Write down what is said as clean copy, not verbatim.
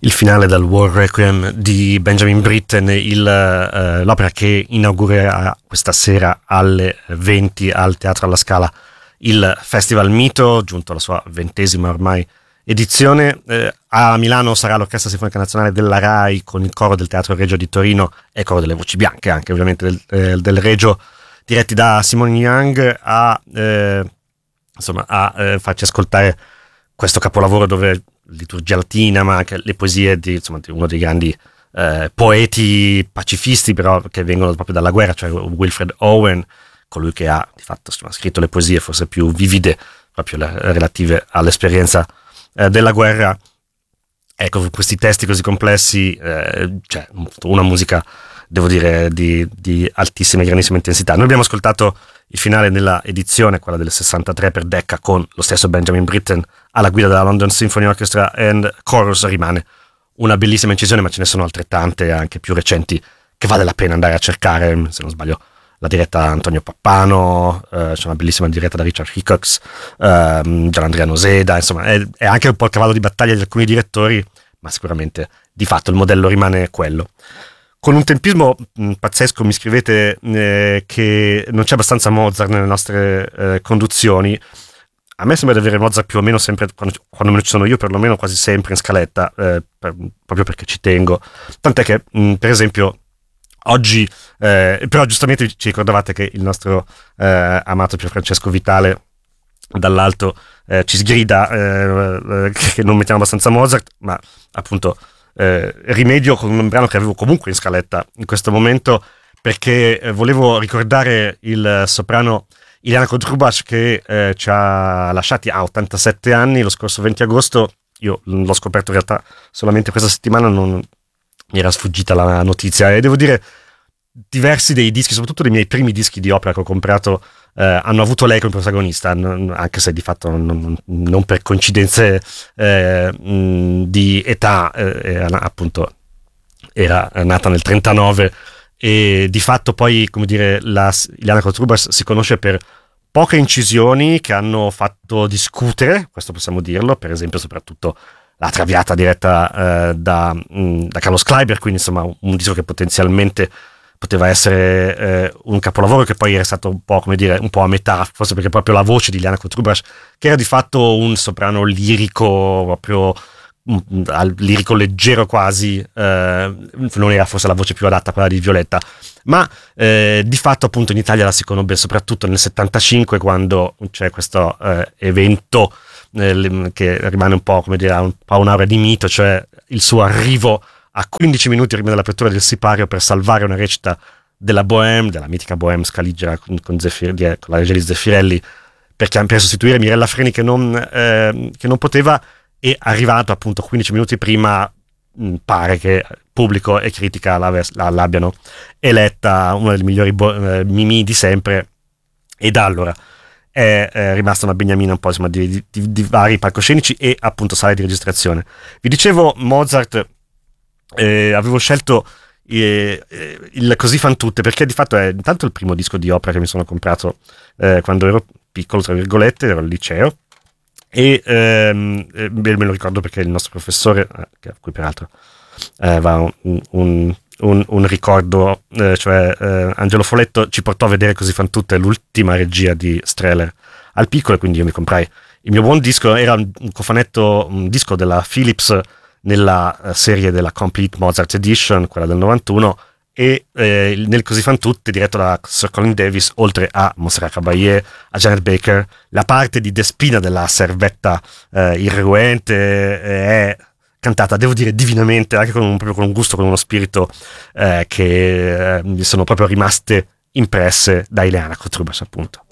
Il finale dal War Requiem di Benjamin Britten, l'opera che inaugurerà questa sera alle 20 al Teatro alla Scala il Festival Mito, giunto alla sua 20ª ormai edizione. A Milano sarà l'Orchestra Sinfonica Nazionale della RAI con il coro del Teatro Regio di Torino e il coro delle Voci Bianche, anche ovviamente del Regio, diretti da Simone Young a farci ascoltare questo capolavoro dove liturgia latina, ma anche le poesie di uno dei grandi poeti pacifisti, però che vengono proprio dalla guerra, cioè Wilfred Owen, colui che ha di fatto scritto le poesie forse più vivide, proprio relative all'esperienza della guerra. Ecco, questi testi così complessi, cioè una musica, devo dire, di altissima e grandissima intensità. Noi abbiamo ascoltato il finale della edizione, quella del 63 per Decca, con lo stesso Benjamin Britten alla guida della London Symphony Orchestra and Chorus. Rimane una bellissima incisione, ma ce ne sono altrettante anche più recenti che vale la pena andare a cercare. Se non sbaglio, la diretta Antonio Pappano, c'è una bellissima diretta da Richard Hickox, Gianandrea Noseda, insomma è anche un po' il cavallo di battaglia di alcuni direttori, ma sicuramente di fatto il modello rimane quello. Con un tempismo pazzesco mi scrivete che non c'è abbastanza Mozart nelle nostre conduzioni. A me sembra di avere Mozart più o meno sempre, quando me ne ci sono io, perlomeno quasi sempre in scaletta, proprio perché ci tengo. Tant'è che, per esempio, oggi, però giustamente ci ricordavate che il nostro amato Pier Francesco Vitale dall'alto ci sgrida che non mettiamo abbastanza Mozart, ma appunto rimedio con un brano che avevo comunque in scaletta in questo momento, perché volevo ricordare il soprano Iliana Kotrubash che ci ha lasciati a 87 anni lo scorso 20 agosto. Io l'ho scoperto in realtà solamente questa settimana, non mi era sfuggita la notizia, e devo dire diversi dei dischi, soprattutto dei miei primi dischi di opera che ho comprato, hanno avuto lei come protagonista, anche se di fatto non per coincidenze di età, appunto era nata nel 39 e di fatto poi, come dire, Iliana Kotrubash si conosce per poche incisioni che hanno fatto discutere, questo possiamo dirlo, per esempio soprattutto la Traviata diretta da Carlos Kleiber, quindi insomma un disco che potenzialmente poteva essere un capolavoro, che poi era stato un po', come dire, un po' a metà, forse perché proprio la voce di Iliana Kotrubash, che era di fatto un soprano lirico, proprio lirico leggero quasi, non era forse la voce più adatta a quella di Violetta, ma di fatto appunto in Italia la si conobbe soprattutto nel 75, quando c'è questo evento che rimane un po', come dire, un po' un'aura di mito, cioè il suo arrivo a 15 minuti prima dell'apertura del sipario per salvare una recita della Bohème, della mitica Bohème scaligera con la regia di Zeffirelli, per sostituire Mirella Freni che non poteva, e arrivato appunto 15 minuti prima pare che pubblico e critica l'abbiano eletta una delle migliori Mimì di sempre, e da allora è rimasta una beniamina un po' insomma di vari palcoscenici e appunto sale di registrazione. Vi dicevo, Mozart, avevo scelto il Così fan tutte perché di fatto è intanto il primo disco di opera che mi sono comprato quando ero piccolo, tra virgolette, ero al liceo, e me lo ricordo perché il nostro professore, a cui peraltro va un ricordo, cioè Angelo Foletto, ci portò a vedere Così fan tutte, l'ultima regia di Strehler al piccolo, e quindi io mi comprai il mio buon disco. Era un cofanetto, un disco della Philips nella serie della Complete Mozart Edition, quella del 91, e nel Così fan tutte, diretto da Sir Colin Davis, oltre a Montserrat Caballé, a Janet Baker, la parte di Despina della servetta irruente è cantata, devo dire, divinamente, anche proprio con un gusto, con uno spirito che mi sono proprio rimaste impresse da Iliana Kotrubash, appunto.